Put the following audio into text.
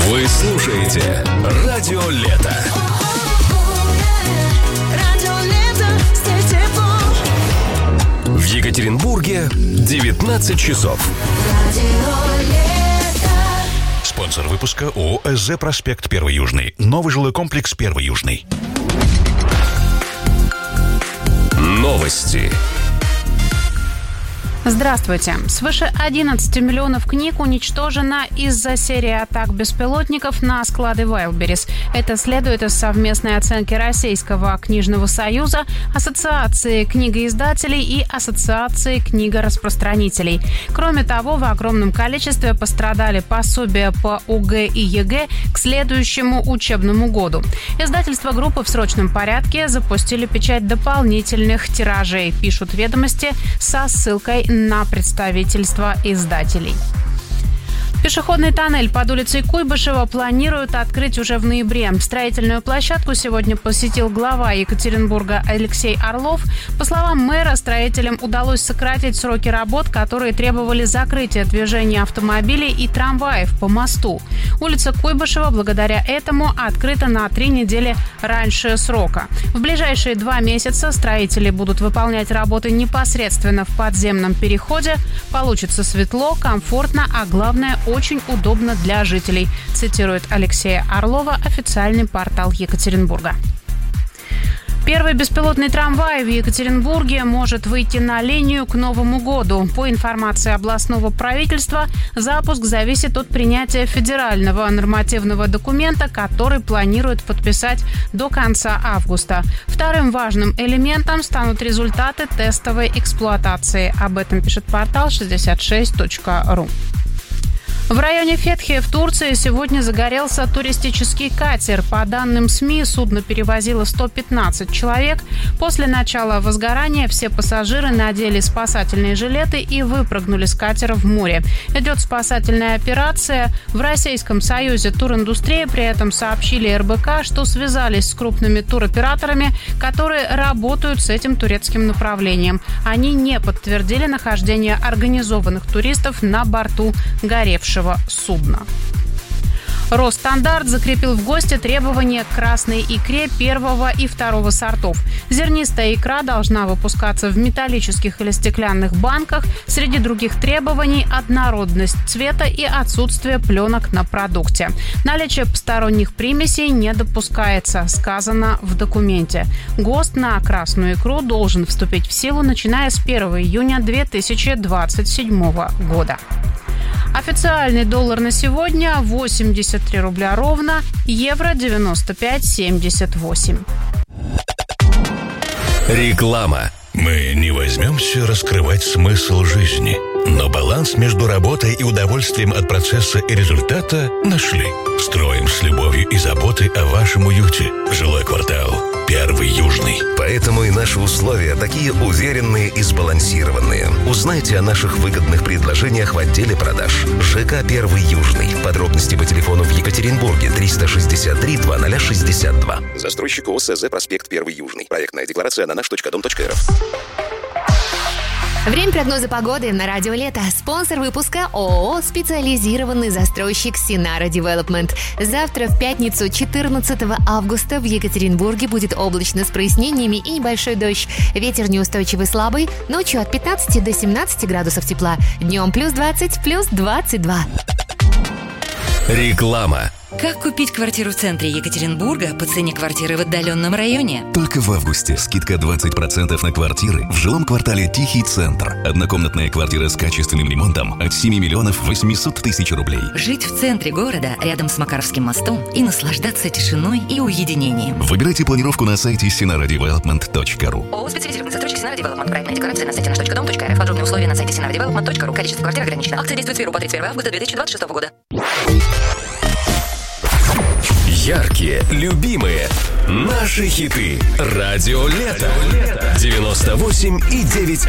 Вы слушаете «Радио Лето». В Екатеринбурге 19 часов. Спонсор выпуска ООО «СЗ Проспект 1 Южный». Новый жилой комплекс 1 Южный. Новости. Здравствуйте. Свыше 11 миллионов книг уничтожено из-за серии атак беспилотников на склады Wildberries. Это следует из совместной оценки Российского книжного союза, Ассоциации книгоиздателей и Ассоциации книгораспространителей. Кроме того, в огромном количестве пострадали пособия по ОГЭ и ЕГЭ к следующему учебному году. Издательства группы в срочном порядке запустили печать дополнительных тиражей, пишут «Ведомости» со ссылкой на представительство издателей. Пешеходный тоннель под улицей Куйбышева планируют открыть уже в ноябре. Строительную площадку сегодня посетил глава Екатеринбурга Алексей Орлов. По словам мэра, строителям удалось сократить сроки работ, которые требовали закрытия движения автомобилей и трамваев по мосту. Улица Куйбышева благодаря этому открыта на 3 недели раньше срока. В ближайшие 2 месяца строители будут выполнять работы непосредственно в подземном переходе. Получится светло, комфортно, а главное – очень удобно для жителей, цитирует Алексея Орлова официальный портал Екатеринбурга. Первый беспилотный трамвай в Екатеринбурге может выйти на линию к Новому году. По информации областного правительства, запуск зависит от принятия федерального нормативного документа, который планируют подписать до конца августа. Вторым важным элементом станут результаты тестовой эксплуатации. Об этом пишет портал 66.ru. В районе Фетхи в Турции сегодня загорелся туристический катер. По данным СМИ, судно перевозило 115 человек. После начала возгорания все пассажиры надели спасательные жилеты и выпрыгнули с катера в море. Идет спасательная операция. В Российском союзе туриндустрии при этом сообщили РБК, что связались с крупными туроператорами, которые работают с этим турецким направлением. Они не подтвердили нахождение организованных туристов на борту горевшего судна. Росстандарт закрепил в ГОСТе требования к красной икре 1 и 2 сортов. Зернистая икра должна выпускаться в металлических или стеклянных банках. Среди других требований – однородность цвета и отсутствие пленок на продукте. Наличие посторонних примесей не допускается, сказано в документе. ГОСТ на красную икру должен вступить в силу, начиная с 1 июня 2027 года. Официальный доллар на сегодня 83 рубля ровно, евро 95,78. Реклама. Мы не возьмемся раскрывать смысл жизни, но баланс между работой и удовольствием от процесса и результата нашли. Строим с любовью и заботой о вашем уюте. Жилой квартал 1 Южный. Поэтому и наши условия такие уверенные и сбалансированные. Узнайте о наших выгодных предложениях в отделе продаж. ЖК 1 Южный. Подробности по телефону в Екатеринбурге 363 2062. Застройщик ООО «СЗ Проспект 1 Южный». Проектная декларация на наш.дом.рф. Время прогноза погоды на Радио Лето. Спонсор выпуска ООО «Специализированный застройщик Синара Девелопмент». Завтра в пятницу, 14 августа, в Екатеринбурге будет облачно с прояснениями и небольшой дождь. Ветер неустойчивый слабый, ночью от 15 до 17 градусов тепла. Днем плюс 20, плюс 22. Реклама. Как купить квартиру в центре Екатеринбурга по цене квартиры в отдаленном районе? Только в августе скидка 20% на квартиры в жилом квартале «Тихий центр». Однокомнатная квартира с качественным ремонтом от 7 миллионов 800 тысяч рублей. Жить в центре города, рядом с Макаровским мостом, и наслаждаться тишиной и уединением. Выбирайте планировку на сайте sinaradevelopment.ru. ООО «Специализированный застройщик Синара Девелопмент». Проектная декларация на сайте наш.дом.рф. Подробные условия на сайте sinaradevelopment.ru. Количество квартир ограничено. Акция действует с 1 по 31 августа 2026 года. Яркие, любимые, наши хиты. Радио Лето. 98,9